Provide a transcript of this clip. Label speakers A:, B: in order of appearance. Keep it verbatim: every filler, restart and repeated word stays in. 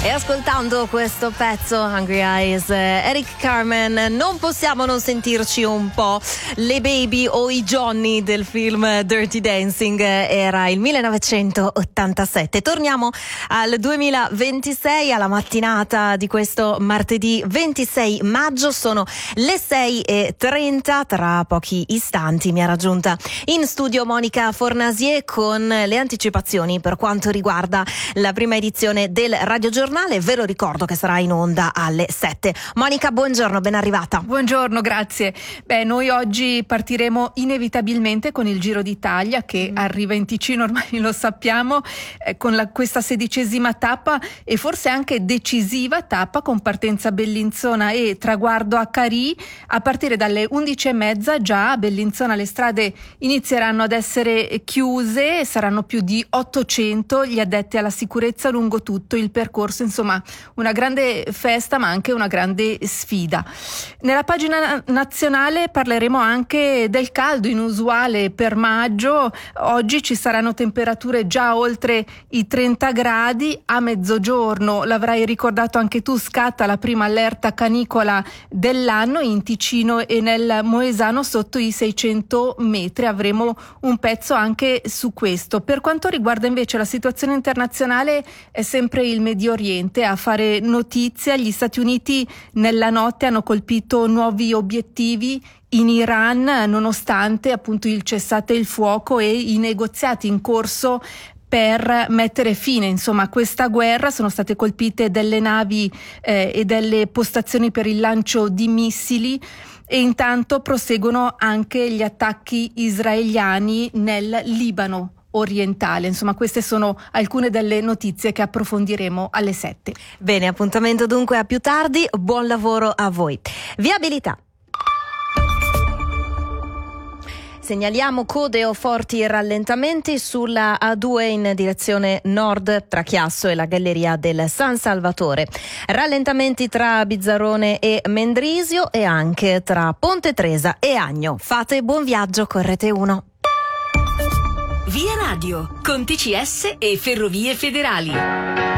A: E ascoltando questo pezzo, Hungry Eyes, Eric Carmen, non possiamo non sentirci un po' le baby o i Johnny del film Dirty Dancing. Era il millenovecentottantasette. Torniamo al duemilaventisei, alla mattinata di questo martedì ventisei maggio. Sono le sei e trenta. Tra pochi istanti mi ha raggiunta in studio Monica Fornasier con le anticipazioni per quanto riguarda la prima edizione del radiogiornale. Ve lo ricordo che sarà in onda alle sette. Monica, buongiorno, ben arrivata.
B: Buongiorno, grazie. Beh, noi oggi partiremo inevitabilmente con il Giro d'Italia che mm. arriva in Ticino, ormai lo sappiamo, eh, con la, questa sedicesima tappa e forse anche decisiva tappa con partenza a Bellinzona e traguardo a Carì. A partire dalle undici e mezza già a Bellinzona le strade inizieranno ad essere chiuse, saranno più di ottocento gli addetti alla sicurezza lungo tutto il percorso. Insomma, una grande festa ma anche una grande sfida. Nella pagina nazionale parleremo anche del caldo inusuale per maggio. Oggi ci saranno temperature già oltre i trenta gradi. A mezzogiorno, l'avrai ricordato anche tu, scatta la prima allerta canicola dell'anno in Ticino e nel Moesano sotto i seicento metri. Avremo un pezzo anche su questo. Per quanto riguarda invece la situazione internazionale, è sempre il Medio Oriente a fare notizia. Gli Stati Uniti nella notte hanno colpito nuovi obiettivi in Iran, nonostante appunto il cessate il fuoco e i negoziati in corso per mettere fine insomma a questa guerra. Sono state colpite delle navi eh, e delle postazioni per il lancio di missili. E intanto proseguono anche gli attacchi israeliani nel Libano orientale. Insomma, queste sono alcune delle notizie che approfondiremo alle sette.
A: Bene, appuntamento dunque a più tardi. Buon lavoro a voi. Viabilità. Segnaliamo code o forti rallentamenti sulla A due in direzione nord tra Chiasso e la galleria del San Salvatore. Rallentamenti tra Bizzarrone e Mendrisio e anche tra Ponte Tresa e Agno. Fate buon viaggio con Rete uno.
C: Via Radio, con T C S e Ferrovie Federali.